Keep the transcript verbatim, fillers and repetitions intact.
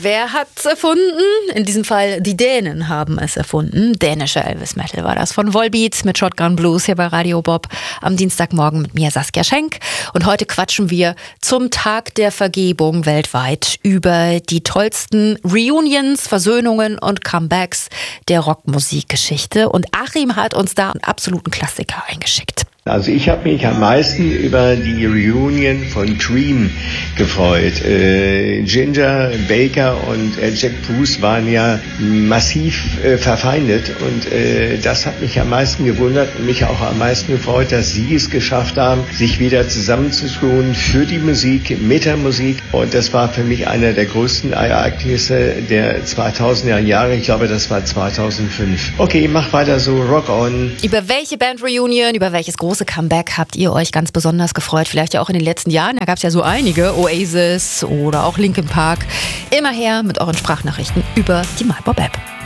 wer hat's erfunden? In diesem Fall die Dänen haben es erfunden. Dänischer Elvis Metal war das von Volbeat mit Shotgun Blues hier bei Radio Bob am Dienstagmorgen mit mir Saskia Schenk. Und heute quatschen wir zum Tag der Vergebung weltweit über die tollsten Reunions, Versöhnungen und Comebacks der Rockmusikgeschichte. Und Achim hat uns da einen absoluten Klassiker eingeschickt. Also ich habe mich am meisten über die Reunion von Cream gefreut. Äh, Ginger Baker und äh, Jack Bruce waren ja massiv äh, verfeindet und äh, das hat mich am meisten gewundert und mich auch am meisten gefreut, dass sie es geschafft haben, sich wieder zusammenzutun für die Musik, mit der Musik, und das war für mich einer der größten Ereignisse der zweitausender Jahre. Ich glaube, das war zweitausendfünf. Okay, mach weiter so, rock on. Über welche Band-Reunion, über welches große Comeback habt ihr euch ganz besonders gefreut? Vielleicht ja auch in den letzten Jahren. Da gab es ja so einige, Oasis oder auch Linkin Park. Immer her mit euren Sprachnachrichten über die MyBob-App.